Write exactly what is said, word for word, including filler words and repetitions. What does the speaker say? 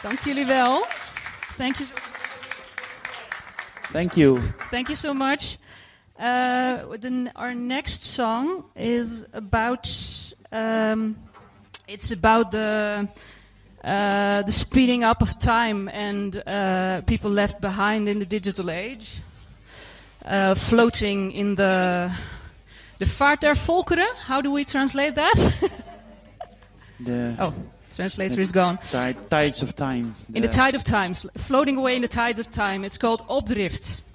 Dank jullie wel. Thank you. Thank you. Thank you so much. Uh, the, our next song is about. Um, it's about the uh, the speeding up of time and uh, people left behind in the digital age, uh, floating in the the vaart der volkeren. How do we translate that? The oh, the translator is gone. Tide, tides of time. In the tide of time, floating away in the tides of time. It's called Opdrift.